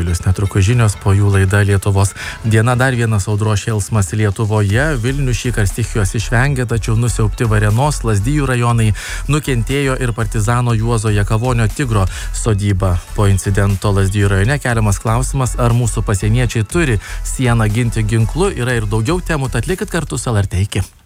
išpuolius. Netrukus žinios, po jų laida Lietuvos diena. Dar vienas audros šėlsmas Lietuvoje. Vilnių šįkart stichijos išvengė, tačiau nusiaubti Varėnos, Lazdijų rajonai, nukentėjo ir partizano Juozo Jakavonio Tigro sodyba. Po incidento Lazdijų rajone keliamas klausimas, ar mūsų pasieniečiai turi sieną ginti ginklu. Yra ir daugiau temų, tad likit kartu su LRT. Iki.